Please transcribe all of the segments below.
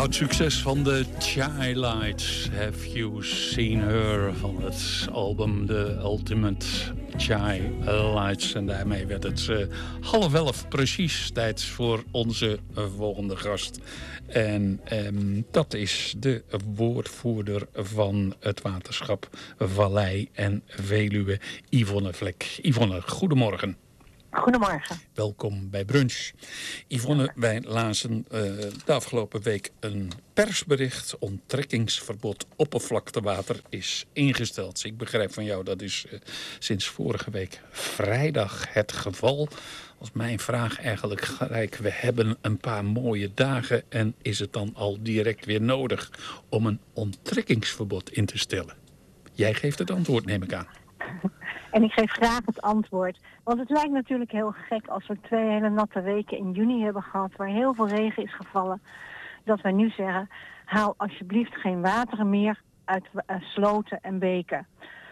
Oud succes van de Chi-Lights. Have You Seen Her? Van het album The Ultimate Chi-Lights. En daarmee werd het 10:30 precies tijd voor onze volgende gast. En dat is de woordvoerder van het waterschap Vallei en Veluwe, Yvonne Vlek. Yvonne, goedemorgen. Goedemorgen. Welkom bij Brunch. Yvonne, wij lazen de afgelopen week een persbericht. Onttrekkingsverbod oppervlaktewater is ingesteld. Ik begrijp van jou, dat is sinds vorige week vrijdag het geval. Als mijn vraag eigenlijk gelijk, we hebben een paar mooie dagen en is het dan al direct weer nodig om een onttrekkingsverbod in te stellen? Jij geeft het antwoord, neem ik aan. En ik geef graag het antwoord. Want het lijkt natuurlijk heel gek als we 2 hele natte weken in juni hebben gehad, waar heel veel regen is gevallen, dat we nu zeggen, haal alsjeblieft geen water meer uit sloten en beken.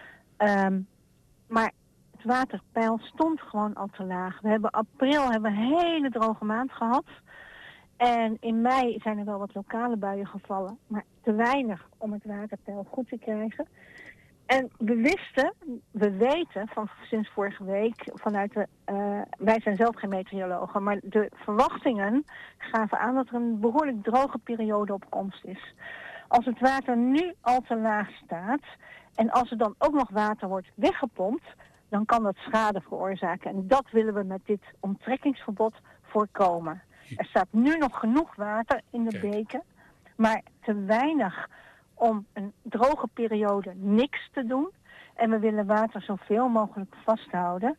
Maar het waterpeil stond gewoon al te laag. We hebben een hele droge maand gehad. En in mei zijn er wel wat lokale buien gevallen, maar te weinig om het waterpeil goed te krijgen. En we weten van sinds vorige week wij zijn zelf geen meteorologen, maar de verwachtingen gaven aan dat er een behoorlijk droge periode op komst is. Als het water nu al te laag staat en als er dan ook nog water wordt weggepompt, dan kan dat schade veroorzaken. En dat willen we met dit onttrekkingsverbod voorkomen. Er staat nu nog genoeg water in de beken, maar te weinig om een droge periode niks te doen. En we willen water zoveel mogelijk vasthouden.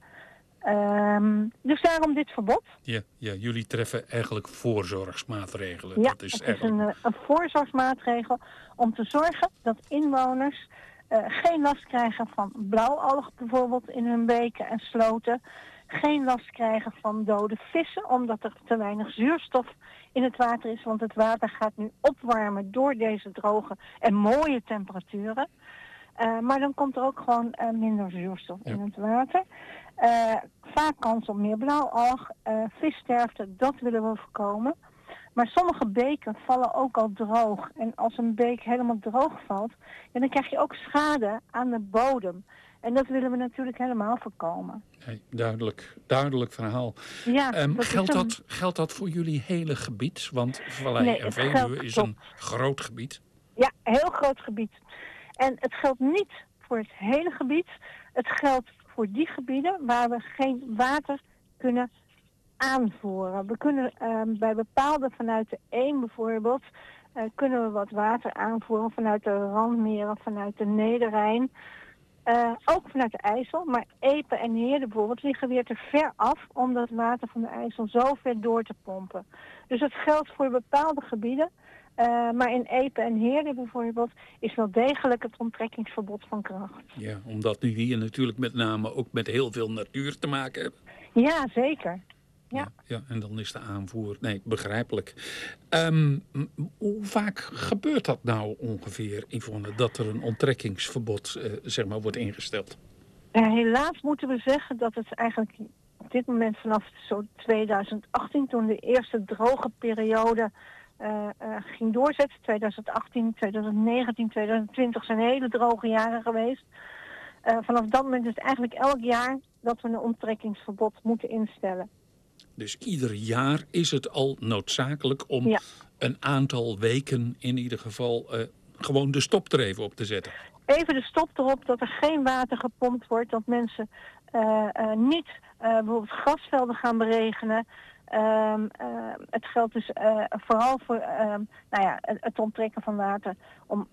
Dus daarom dit verbod. Ja, jullie treffen eigenlijk voorzorgsmaatregelen. Ja, dat is het is een voorzorgsmaatregel om te zorgen dat inwoners geen last krijgen van blauwalg bijvoorbeeld in hun beken en sloten. Geen last krijgen van dode vissen, omdat er te weinig zuurstof in het water is. Want het water gaat nu opwarmen door deze droge en mooie temperaturen. Maar dan komt er ook gewoon minder zuurstof in het water. Vaak kans op meer blauwalg, vissterfte, dat willen we voorkomen. Maar sommige beken vallen ook al droog. En als een beek helemaal droog valt, dan krijg je ook schade aan de bodem. En dat willen we natuurlijk helemaal voorkomen. Nee, duidelijk verhaal. Ja, geldt dat voor jullie hele gebied? Want Vallei en Veluwe is een groot gebied. Ja, een heel groot gebied. En het geldt niet voor het hele gebied. Het geldt voor die gebieden waar we geen water kunnen aanvoeren. We kunnen bij bepaalde, vanuit de Eem bijvoorbeeld, kunnen we wat water aanvoeren vanuit de randmeren, vanuit de Nederrijn. Ook vanuit de IJssel, maar Epe en Heerde bijvoorbeeld liggen weer te ver af om dat water van de IJssel zo ver door te pompen. Dus het geldt voor bepaalde gebieden, maar in Epe en Heerde bijvoorbeeld is wel degelijk het onttrekkingsverbod van kracht. Ja, omdat nu hier natuurlijk met name ook met heel veel natuur te maken hebben. Ja, zeker. Ja, en dan is de aanvoer... Nee, begrijpelijk. Hoe vaak gebeurt dat nou ongeveer, Yvonne, dat er een onttrekkingsverbod wordt ingesteld? Helaas moeten we zeggen dat het eigenlijk op dit moment vanaf zo 2018, toen de eerste droge periode ging doorzetten. 2018, 2019, 2020 zijn hele droge jaren geweest. Vanaf dat moment is het eigenlijk elk jaar dat we een onttrekkingsverbod moeten instellen. Dus ieder jaar is het al noodzakelijk om een aantal weken in ieder geval gewoon de stop er even op te zetten. Even de stop erop, dat er geen water gepompt wordt, dat mensen niet bijvoorbeeld grasvelden gaan beregenen. Het geldt dus vooral voor het onttrekken van water om...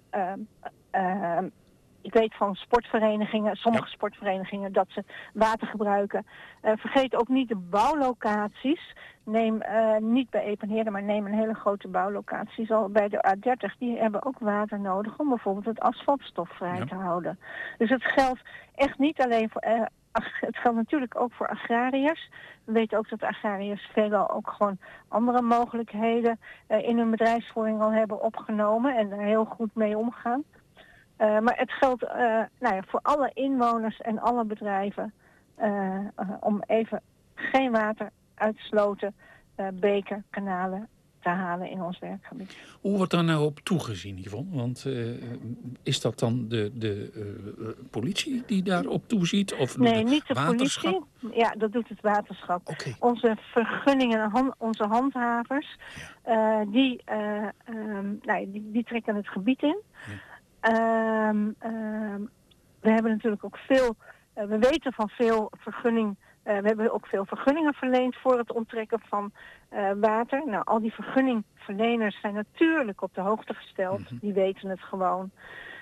Ik weet van sportverenigingen, sommige sportverenigingen, dat ze water gebruiken. Vergeet ook niet de bouwlocaties. Neem niet bij Epenheerde, maar neem een hele grote bouwlocatie. Zoals bij de A30, die hebben ook water nodig om bijvoorbeeld het asfaltstof vrij te houden. Dus het geldt echt niet alleen voor... het geldt natuurlijk ook voor agrariërs. We weten ook dat agrariërs veelal ook gewoon andere mogelijkheden in hun bedrijfsvoering al hebben opgenomen en er heel goed mee omgaan. Maar het geldt voor alle inwoners en alle bedrijven om even geen water uit sloten, beken, kanalen te halen in ons werkgebied. Hoe wordt daar nou op toegezien, Yvonne? Want is dat dan de politie die daarop toeziet? Of Nee, niet de waterschap? politie. Ja, dat doet het waterschap. Okay. Onze vergunningen, onze handhavers, die trekken het gebied in. Ja. We hebben natuurlijk ook we weten van veel we hebben ook veel vergunningen verleend voor het onttrekken van water. Nou, al die vergunningverleners zijn natuurlijk op de hoogte gesteld. Mm-hmm. Die weten het gewoon.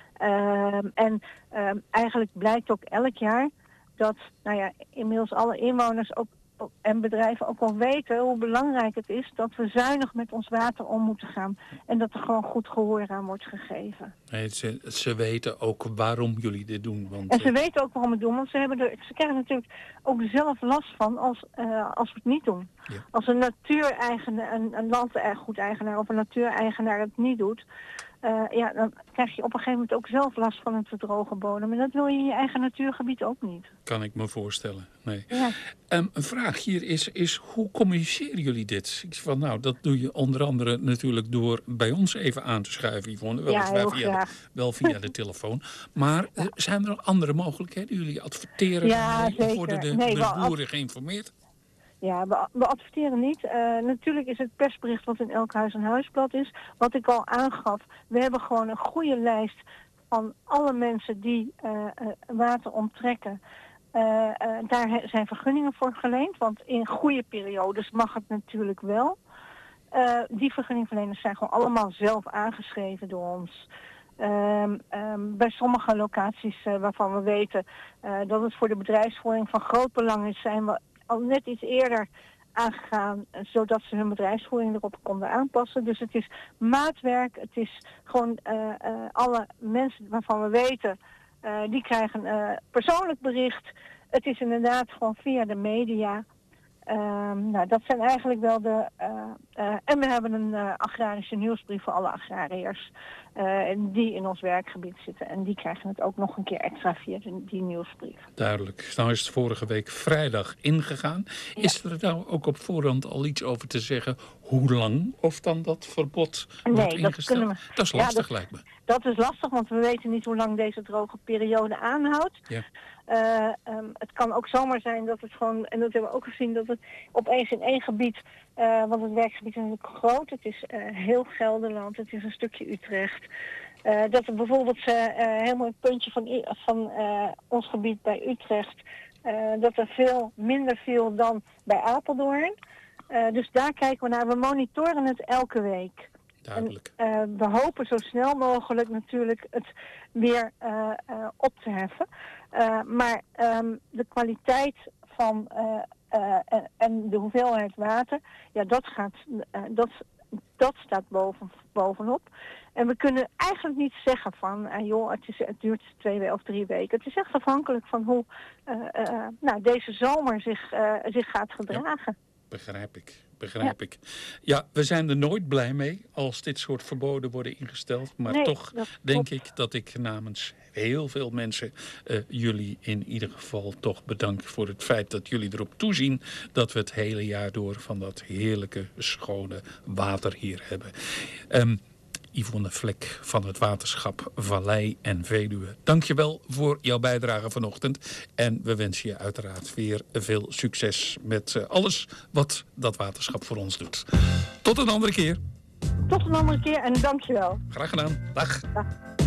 Eigenlijk blijkt ook elk jaar dat inmiddels alle inwoners en bedrijven ook wel weten hoe belangrijk het is dat we zuinig met ons water om moeten gaan. En dat er gewoon goed gehoor aan wordt gegeven. Nee, ze weten ook waarom jullie dit doen. Want, en ze weten ook waarom we het doen, want ze krijgen natuurlijk ook zelf last van als we het niet doen. Ja. Als een natuureigenaar, een landgoedeigenaar of een natuureigenaar het niet doet, dan krijg je op een gegeven moment ook zelf last van een te droge bodem. En dat wil je in je eigen natuurgebied ook niet. Kan ik me voorstellen, nee. Ja. Een vraag hier is hoe communiceren jullie dit? Ik zeg van, dat doe je onder andere natuurlijk door bij ons even aan te schuiven, Yvonne. Wel via de telefoon. Maar zijn er andere mogelijkheden? Jullie adverteren? Of worden de boeren geïnformeerd? Ja, we adverteren niet. Natuurlijk is het persbericht wat in elk huis een huisblad is. Wat ik al aangaf, we hebben gewoon een goede lijst van alle mensen die water onttrekken. Daar zijn vergunningen voor geleend, want in goede periodes mag het natuurlijk wel. Die vergunningverleners zijn gewoon allemaal zelf aangeschreven door ons. Bij sommige locaties waarvan we weten dat het voor de bedrijfsvoering van groot belang is, zijn we al net iets eerder aangegaan, zodat ze hun bedrijfsvoering erop konden aanpassen. Dus het is maatwerk, het is gewoon alle mensen waarvan we weten, die krijgen persoonlijk bericht. Het is inderdaad gewoon via de media. Dat zijn eigenlijk wel en we hebben een agrarische nieuwsbrief voor alle agrariërs die in ons werkgebied zitten. En die krijgen het ook nog een keer extra via die nieuwsbrief. Duidelijk. Nou is het vorige week vrijdag ingegaan. Ja. Is er nou ook op voorhand al iets over te zeggen hoe lang of dan dat verbod wordt ingesteld? Dat is lastig, lijkt me. Dat is lastig, want we weten niet hoe lang deze droge periode aanhoudt. Ja. Het kan ook zomaar zijn dat het gewoon, en dat hebben we ook gezien, dat het opeens in één gebied, want het werkgebied is natuurlijk groot, het is heel Gelderland, het is een stukje Utrecht. Dat er bijvoorbeeld helemaal een puntje van ons gebied bij Utrecht, dat er veel minder viel dan bij Apeldoorn. Dus daar kijken we naar. We monitoren het elke week. Duidelijk. En, we hopen zo snel mogelijk natuurlijk het weer op te heffen. Maar de kwaliteit van en de hoeveelheid water, dat staat bovenop. En we kunnen eigenlijk niet zeggen van, het duurt 2 weken of 3 weken. Het is echt afhankelijk van hoe deze zomer zich gaat gedragen. Ja, begrijp ik. Ja, we zijn er nooit blij mee als dit soort verboden worden ingesteld. Maar toch denk ik dat ik namens heel veel mensen jullie in ieder geval toch bedank voor het feit dat jullie erop toezien dat we het hele jaar door van dat heerlijke, schone water hier hebben. Yvonne Vlek van het waterschap Vallei en Veluwe. Dank je wel voor jouw bijdrage vanochtend. En we wensen je uiteraard weer veel succes met alles wat dat waterschap voor ons doet. Tot een andere keer. Tot een andere keer en dank je wel. Graag gedaan. Dag.